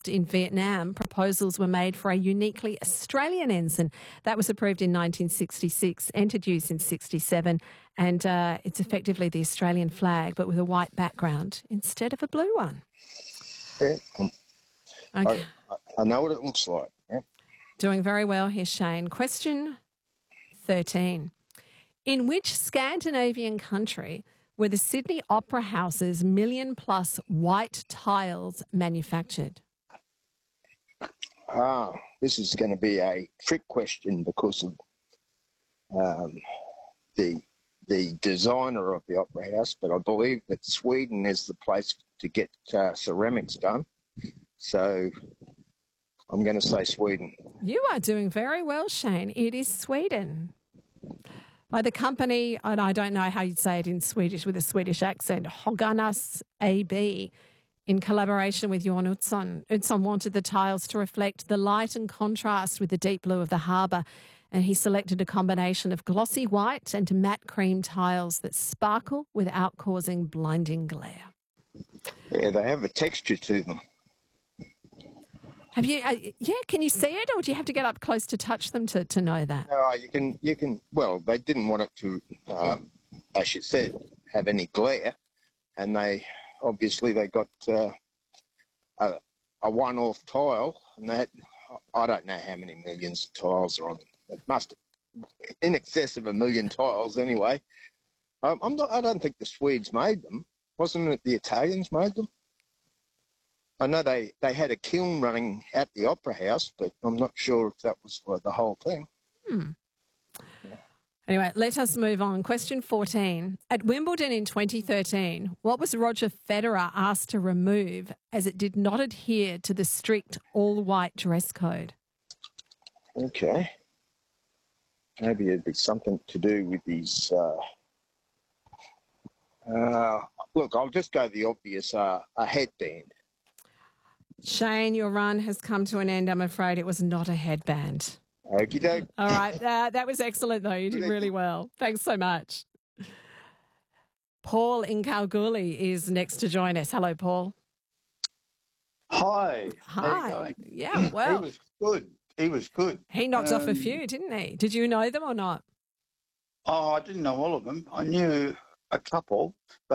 in Vietnam, proposals were made for a uniquely Australian ensign. That was approved in 1966, entered use in 67, and it's effectively the Australian flag, but with a white background instead of a blue one. Yeah. Okay. I know what it looks like. Yeah. Doing very well here, Shane. Question 13. In which Scandinavian country were the Sydney Opera House's million-plus white tiles manufactured? This is going to be a trick question because of the designer of the Opera House, but I believe that Sweden is the place to get ceramics done. So I'm going to say Sweden. You are doing very well, Shane. It is Sweden. By the company, and I don't know how you'd say it in Swedish with a Swedish accent, Höganäs AB, in collaboration with Johan Utzon. Utzon wanted the tiles to reflect the light and contrast with the deep blue of the harbour, and he selected a combination of glossy white and matte cream tiles that sparkle without causing blinding glare. Yeah, they have a texture to them. Have you? Can you see it, or do you have to get up close to touch them to know that? No, you can. Well, they didn't want it to, as you said, have any glare, and they got a one-off tile, and that I don't know how many millions of tiles are on them. It must in excess of 1 million tiles anyway. I don't think the Swedes made them. Wasn't it the Italians made them? I know they had a kiln running at the Opera House, but I'm not sure if that was for the whole thing. Anyway, let us move on. Question 14. At Wimbledon in 2013, what was Roger Federer asked to remove as it did not adhere to the strict all-white dress code? Okay. Maybe it'd be something to do with these... look, I'll just go the obvious, a headband. Shane, your run has come to an end, I'm afraid. It was not a headband. Okie doke. All right. That was excellent, though. You did really well. Thanks so much. Paul in Kalgoorlie is next to join us. Hello, Paul. Hi. Hi. How you going? Yeah, well. He was good. He knocked off a few, didn't he? Did you know them or not? Oh, I didn't know all of them. I knew a couple, but